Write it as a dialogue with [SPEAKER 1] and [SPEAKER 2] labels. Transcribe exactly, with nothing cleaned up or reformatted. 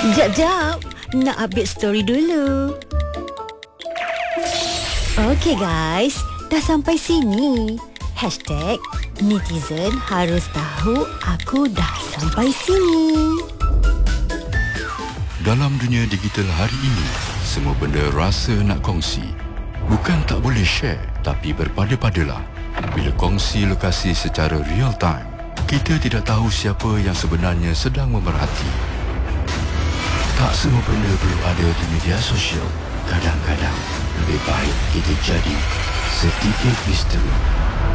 [SPEAKER 1] Jap, jap. Nak update story dulu. Okey guys, dah sampai sini. Hashtag netizen harus tahu aku dah sampai sini.
[SPEAKER 2] Dalam dunia digital hari ini, semua benda rasa nak kongsi. Bukan tak boleh share, tapi berpada-padalah. Bila kongsi lokasi secara real time, kita tidak tahu siapa yang sebenarnya sedang memerhati. Tak semua benda perlu ada di media sosial. Kadang-kadang lebih baik kita jadi sedikit misteri